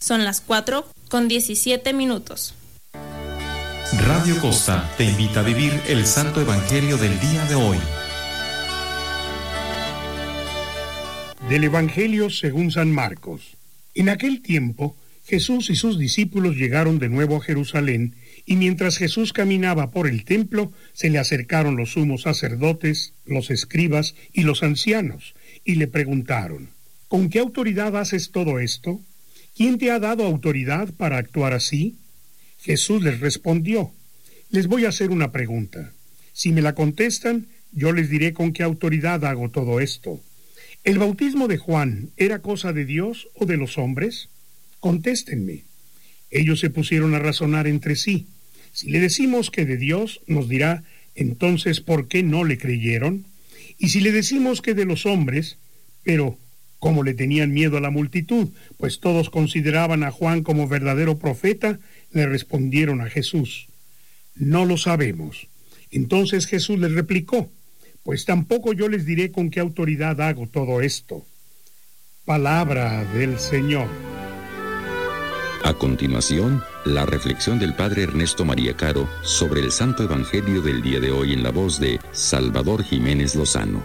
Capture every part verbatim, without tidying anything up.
Son las cuatro con diecisiete minutos. Radio Costa te invita a vivir el Santo Evangelio del día de hoy. Del Evangelio según San Marcos. En aquel tiempo, Jesús y sus discípulos llegaron de nuevo a Jerusalén, y mientras Jesús caminaba por el templo, se le acercaron los sumos sacerdotes, los escribas y los ancianos, y le preguntaron: ¿con qué autoridad haces todo esto? ¿Quién te ha dado autoridad para actuar así? Jesús les respondió: les voy a hacer una pregunta. Si me la contestan, yo les diré con qué autoridad hago todo esto. ¿El bautismo de Juan era cosa de Dios o de los hombres? Contéstenme. Ellos se pusieron a razonar entre sí. Si le decimos que de Dios, nos dirá: entonces, ¿por qué no le creyeron? Y si le decimos que de los hombres, pero como le tenían miedo a la multitud, pues todos consideraban a Juan como verdadero profeta, le respondieron a Jesús: no lo sabemos. Entonces Jesús les replicó: pues tampoco yo les diré con qué autoridad hago todo esto. Palabra del Señor. A continuación, la reflexión del Padre Ernesto María Caro sobre el Santo Evangelio del día de hoy en la voz de Salvador Jiménez Lozano.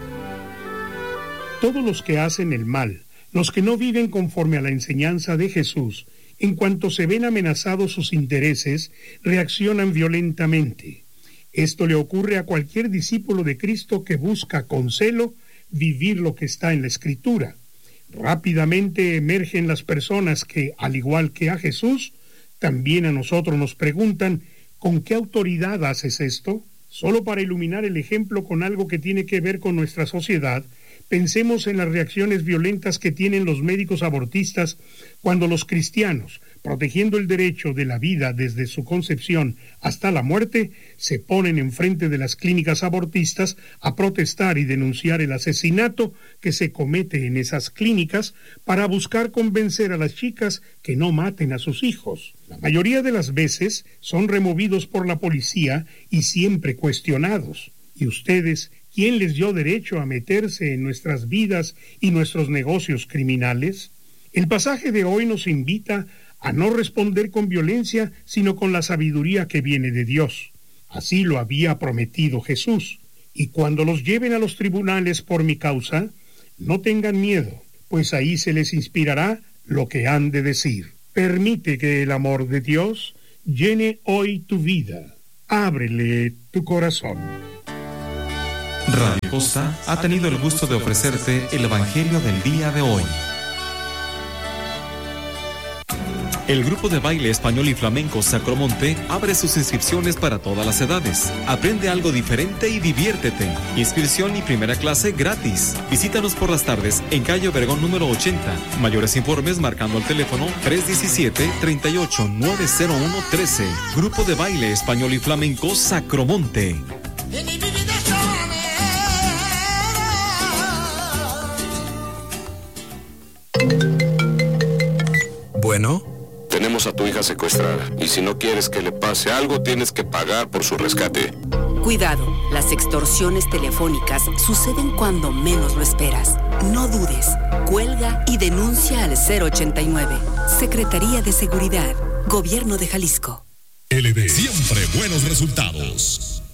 Todos los que hacen el mal, los que no viven conforme a la enseñanza de Jesús, en cuanto se ven amenazados sus intereses, reaccionan violentamente. Esto le ocurre a cualquier discípulo de Cristo que busca con celo vivir lo que está en la Escritura. Rápidamente emergen las personas que, al igual que a Jesús, también a nosotros nos preguntan: ¿con qué autoridad haces esto? Solo para iluminar el ejemplo con algo que tiene que ver con nuestra sociedad, pensemos en las reacciones violentas que tienen los médicos abortistas cuando los cristianos, protegiendo el derecho de la vida desde su concepción hasta la muerte, se ponen enfrente de las clínicas abortistas a protestar y denunciar el asesinato que se comete en esas clínicas para buscar convencer a las chicas que no maten a sus hijos. La mayoría de las veces son removidos por la policía y siempre cuestionados. ¿Y ustedes, quién les dio derecho a meterse en nuestras vidas y nuestros negocios criminales? El pasaje de hoy nos invita a no responder con violencia, sino con la sabiduría que viene de Dios. Así lo había prometido Jesús. Y cuando los lleven a los tribunales por mi causa, no tengan miedo, pues ahí se les inspirará lo que han de decir. Permite que el amor de Dios llene hoy tu vida. Ábrele tu corazón. Radio Costa ha tenido el gusto de ofrecerte el Evangelio del día de hoy. El grupo de baile español y flamenco Sacromonte abre sus inscripciones para todas las edades. Aprende algo diferente y diviértete. Inscripción y primera clase gratis. Visítanos por las tardes en calle Obregón número ochenta. Mayores informes marcando el teléfono tres uno siete, tres ocho, nueve cero uno uno tres. Grupo de baile español y flamenco Sacromonte. Bueno. Tenemos a tu hija secuestrada y si no quieres que le pase algo, tienes que pagar por su rescate. Cuidado, las extorsiones telefónicas suceden cuando menos lo esperas. No dudes, cuelga y denuncia al cero ochenta y nueve. Secretaría de Seguridad, Gobierno de Jalisco. L D, siempre buenos resultados.